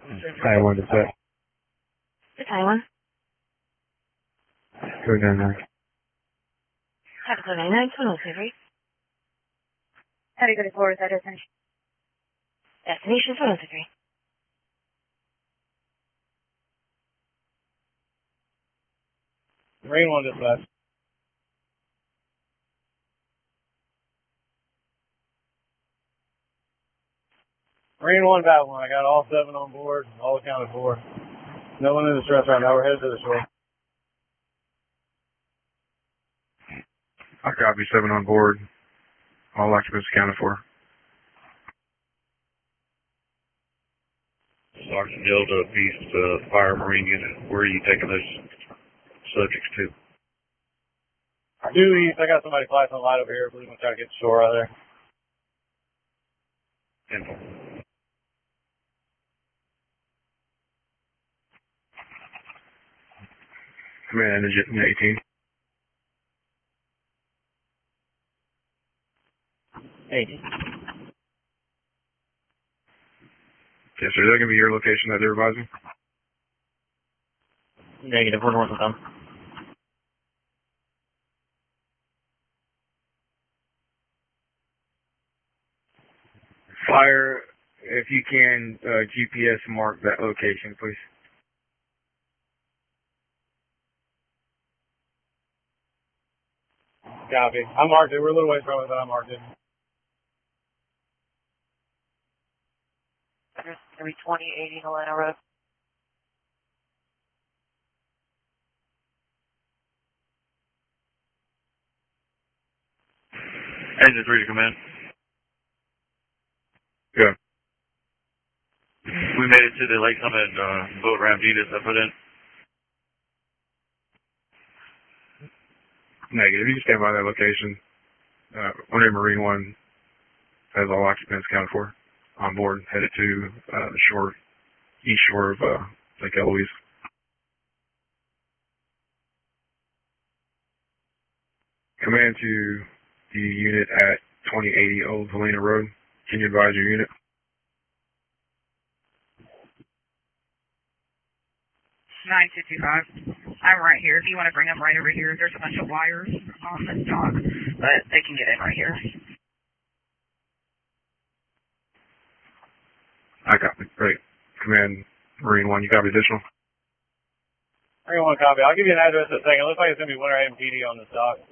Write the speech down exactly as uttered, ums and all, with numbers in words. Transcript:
Taiwan to set. To Taiwan. two nine nine. Have two nine nine, two oh three three. How do you go to Florida? That is Destination two oh three three. Marine one dispatch. Marine one, Bat one. I got all seven on board, all accounted for. No one in distress right now. We're headed to the shore. I copy seven on board. All occupants accounted for. Sergeant Delta, Beast, uh, Fire Marine Unit. Where are you taking those subjects to? Due east, I got somebody flashing a light over here. We're going to try to get to shore out there. Info. Command Engine eighteen. eighteen. Yes, sir. Is that going to be your location that they're advising? Negative. We're north of them. Fire, if you can, uh, G P S mark that location, please. Copy. I marked it. We're a little ways from it, but I marked it. three twenty, eighty Atlanta Road. Engine three to command. Good. We made it to the Lake Summit uh, boat ramp. Deedus I put in. Negative. You can stand by that location. Uh, one Marine one has all occupants accounted for on board, headed to uh, the shore, east shore of uh, Lake Eloise. Command to the unit at twenty eighty Old Helena Road. Can you advise your unit? nine two two five. I'm right here. If you want to bring them right over here, there's a bunch of wires on this dock, but they can get in right here. I copy. Great. Command Marine one, you copy additional? Marine one, copy. I'll give you an address in a second. It looks like it's going to be Winter A M P D on this dock.